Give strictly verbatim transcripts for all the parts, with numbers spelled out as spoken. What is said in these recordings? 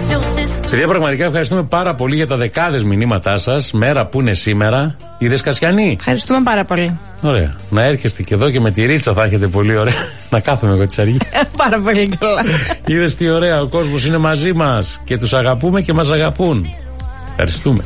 Παιδιά, πραγματικά ευχαριστούμε πάρα πολύ για τα δεκάδες μηνύματά σας. Μέρα που είναι σήμερα. Είδες, Κασιανή? Ευχαριστούμε πάρα πολύ. Ωραία. Να έρχεστε και εδώ και με τη ρίτσα θα έχετε πολύ ωραία. Να κάθομαι εγώ τις αργίες. Πάρα πολύ καλά. Είδες τι ωραία, ο κόσμος είναι μαζί μας και τους αγαπούμε και μας αγαπούν. Ευχαριστούμε.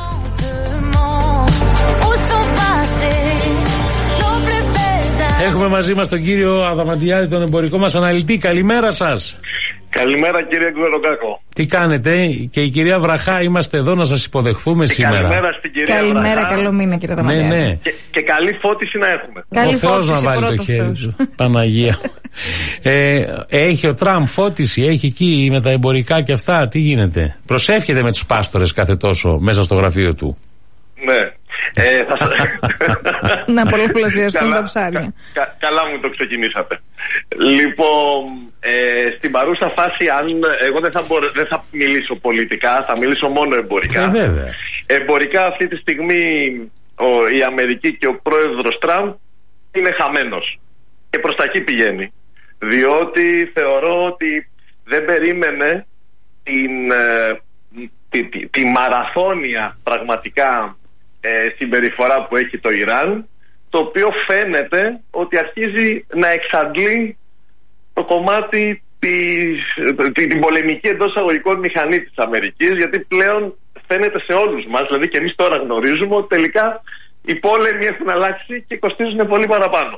Έχουμε μαζί μας τον κύριο Αδαμαντιάδη, τον εμπορικό μας αναλυτή. Καλημέρα σας. Καλημέρα, κύριε Κουβεροκάκο. Τι κάνετε? Και η κυρία Βραχά, είμαστε εδώ να σας υποδεχθούμε και σήμερα. Καλημέρα στην κυρία Καλημέρα, Βραχά. καλό μήνα, κύριε Αδαμαντιάδη. Ναι, ναι. Και, και καλή φώτιση να έχουμε. Καλή ο Θεός φώτιση, να βάλει το χέρι του. Παναγία. ε, έχει ο Τραμπ φώτιση, έχει εκεί με τα εμπορικά και αυτά. Τι γίνεται? Προσεύχεται με τους πάστορες κάθε τόσο μέσα στο γραφείο του. Ναι. Ε, θα... Να πολλαπλασιαστούν τα ψάρια. Κα, κα, καλά μου το ξεκινήσατε. Λοιπόν, ε, στην παρούσα φάση, αν εγώ δεν θα, μπορέ, δεν θα μιλήσω πολιτικά, θα μιλήσω μόνο εμπορικά. Ε, βέβαια. Εμπορικά αυτή τη στιγμή ο, η Αμερική και ο πρόεδρος Τραμπ είναι χαμένος. Και προς τα εκεί πηγαίνει. Διότι θεωρώ ότι δεν περίμενε την, ε, τη, τη, τη μαραθώνια πραγματικά ε, συμπεριφορά που έχει το Ιράν, το οποίο φαίνεται ότι αρχίζει να εξαντλεί το κομμάτι της, την, την πολεμική εντός αγωγικών μηχανή της Αμερικής, γιατί πλέον φαίνεται σε όλους μας, δηλαδή και εμείς τώρα γνωρίζουμε ότι τελικά οι πόλεμοι έχουν αλλάξει και κοστίζουν πολύ παραπάνω.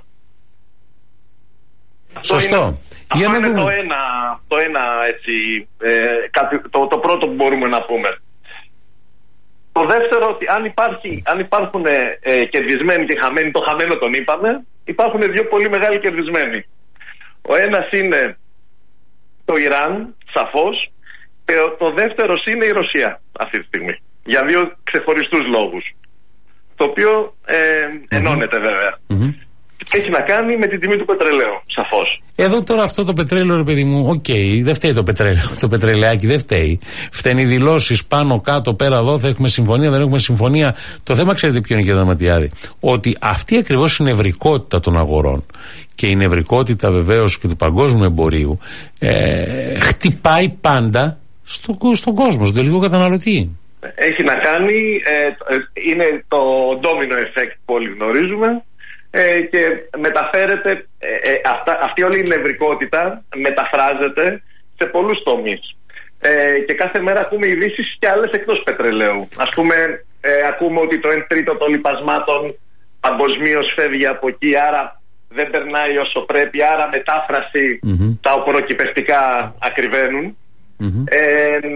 Σωστό. Αυτό είναι, αυτό είναι το ένα, το, ένα έτσι, ε, κάτι, το, το πρώτο που μπορούμε να πούμε. Το δεύτερο, ότι αν, υπάρχει, αν υπάρχουν ε, κερδισμένοι και χαμένοι, το χαμένο τον είπαμε, υπάρχουν δύο πολύ μεγάλοι κερδισμένοι. Ο ένας είναι το Ιράν, σαφώς, και το δεύτερο είναι η Ρωσία αυτή τη στιγμή. Για δύο ξεχωριστούς λόγους. Το οποίο ε, ενώνεται βέβαια. Mm-hmm. Έχει να κάνει με την τιμή του πετρελαίου, σαφώς. Εδώ τώρα αυτό το πετρέλαιο, ρε παιδί μου, οκ, okay, δεν φταίει το πετρέλαιο, το πετρελαιάκι δεν φταίει. Φταίνει οι δηλώσεις πάνω, κάτω, πέρα, εδώ, θα έχουμε συμφωνία, δεν έχουμε συμφωνία. Το θέμα, ξέρετε ποιο είναι, κύριε Δαματιάδη? Ότι αυτή ακριβώς η νευρικότητα των αγορών και η νευρικότητα βεβαίως και του παγκόσμιου εμπορίου ε, χτυπάει πάντα στο, στον κόσμο, στον τελικό καταναλωτή. Έχει να κάνει, ε, είναι το domino effect που όλοι γνωρίζουμε. Ε, και μεταφέρεται, ε, ε, αυτά, αυτή όλη η νευρικότητα μεταφράζεται σε πολλούς τομείς. Ε, και κάθε μέρα ακούμε ειδήσεις και άλλες εκτός πετρελαίου. Ας πούμε, ε, ακούμε ότι το ένα τρίτο των λιπασμάτων παγκοσμίως φεύγει από εκεί, άρα δεν περνάει όσο πρέπει, άρα μετάφραση mm-hmm. τα οπωροκυπευτικά ακριβένουν. Mm-hmm. Ε,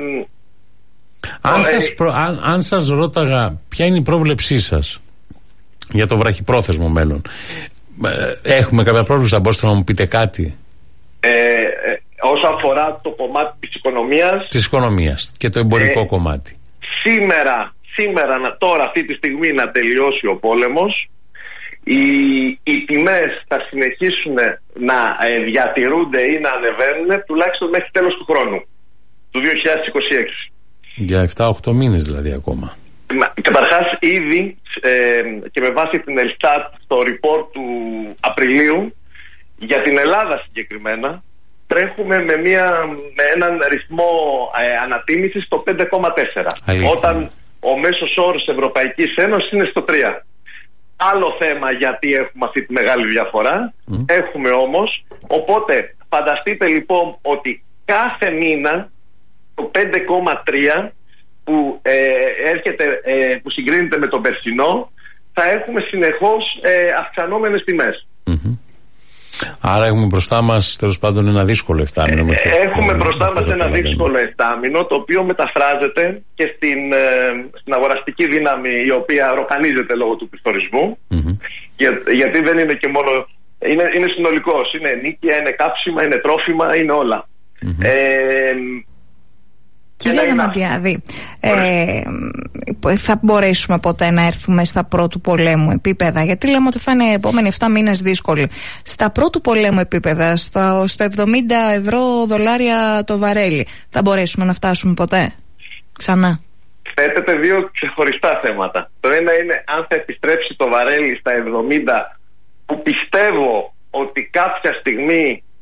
αν, ε, σας προ, αν, αν σας ρώταγα ποια είναι η πρόβλεψή σας για το βραχυπρόθεσμο μέλλον, έχουμε κάποια πρόβλημα, μπορείτε να μου πείτε κάτι? Ε, ε, όσο αφορά το κομμάτι της οικονομίας, της οικονομίας και το εμπορικό ε, κομμάτι, σήμερα, σήμερα τώρα αυτή τη στιγμή να τελειώσει ο πόλεμος, οι, οι τιμές θα συνεχίσουν να ε, διατηρούνται ή να ανεβαίνουν τουλάχιστον μέχρι τέλος του χρόνου, του δύο χιλιάδες είκοσι έξι. Για εφτά οχτώ μήνες δηλαδή ακόμα. Καταρχάς, ήδη ε, και με βάση την Ελστάτ στο report του Απριλίου, για την Ελλάδα συγκεκριμένα, τρέχουμε με, μια, με έναν ρυθμό ε, ανατίμησης στο πέντε κόμμα τέσσερα, όταν ο μέσος όρος Ευρωπαϊκής Ένωσης είναι στο τρία. Άλλο θέμα γιατί έχουμε αυτή τη μεγάλη διαφορά, mm. έχουμε όμως, οπότε φανταστείτε λοιπόν ότι κάθε μήνα το πέντε κόμμα τρία που ε, έρχεται, ε, που συγκρίνεται με τον περσινό, θα έχουμε συνεχώς ε, αυξανόμενες τιμές. Mm-hmm. Άρα έχουμε μπροστά μας τέλος πάντων ένα δύσκολο εφτάμινο. Ε, ε, έχουμε μπροστά μας ένα δύσκολο εφτάμινο, το οποίο μεταφράζεται και στην, ε, στην αγοραστική δύναμη, η οποία ροκανίζεται λόγω του πληθωρισμού. Mm-hmm. Για, γιατί δεν είναι και μόνο, είναι, είναι συνολικός, είναι νίκια, είναι κάψιμα, είναι τρόφιμα, είναι όλα. Mm-hmm. Ε, Κύριε Δαματιάδη, ε, θα μπορέσουμε ποτέ να έρθουμε στα πρώτου πολέμου επίπεδα? Γιατί λέμε ότι θα είναι οι επόμενοι εφτά μήνες δύσκολοι. Στα πρώτου πολέμου επίπεδα, στο, στο εβδομήντα ευρώ δολάρια το βαρέλι, θα μπορέσουμε να φτάσουμε ποτέ ξανά? Θέτετε δύο ξεχωριστά θέματα. Το ένα είναι αν θα επιστρέψει το βαρέλι στα εβδομήντα, που πιστεύω ότι κάποια στιγμή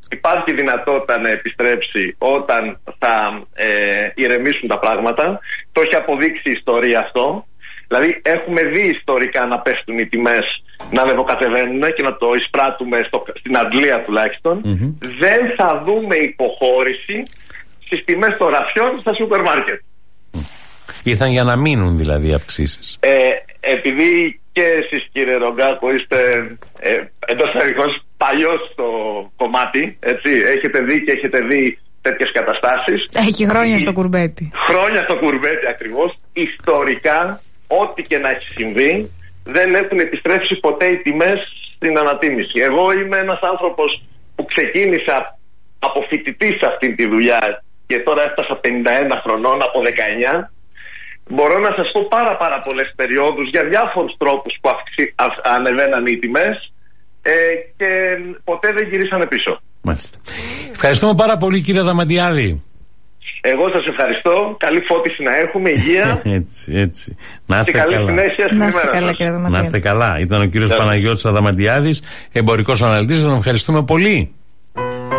υπάρχει δυνατότητα να επιστρέψει όταν θα ε, ηρεμήσουν τα πράγματα. Το έχει αποδείξει η ιστορία αυτό. Δηλαδή έχουμε δει ιστορικά να πέφτουν οι τιμές, να ανεβοκατεβαίνουν και να το εισπράττουμε στο, στην Αγγλία τουλάχιστον. Mm-hmm. Δεν θα δούμε υποχώρηση στις τιμές των ραφιών στα σούπερ μάρκετ. Ήρθαν για να μείνουν δηλαδή οι αυξήσεις. Ε, επειδή και εσείς κύριε Ρογκάκο είστε ε, εντός εισαγωγικών παλιός στο κομμάτι, έτσι, έχετε δει και έχετε δει τέτοιες καταστάσεις. Έχει χρόνια στο κουρμπέτι. Χρόνια στο κουρμπέτι ακριβώς. Ιστορικά, ό,τι και να έχει συμβεί, δεν έχουν επιστρέψει ποτέ οι τιμές στην ανατίμηση. Εγώ είμαι ένας άνθρωπος που ξεκίνησα από φοιτητή σε αυτή τη δουλειά και τώρα έφτασα πενήντα ένα χρονών από δεκαεννιά. Μπορώ να σας πω πάρα πάρα πολλές περιόδους για διάφορους τρόπους που αυξη, α, ανεβαίναν οι τιμές ε, και ποτέ δεν γυρίσανε πίσω. Μάλιστα. Ευχαριστούμε πάρα πολύ κύριε Αδαμαντιάδη. Εγώ σας ευχαριστώ. Καλή φώτιση να έχουμε, υγεία. έτσι, έτσι. Να είστε και καλή καλά. συνέχεια στην να είστε ημέρα καλά, σας. κύριε Αδαμαντιάδη. Να είστε καλά. Ήταν ο κύριος Παναγιώτης Αδαμαντιάδης, εμπορικός αναλυτής. Τον ευχαριστούμε πολύ.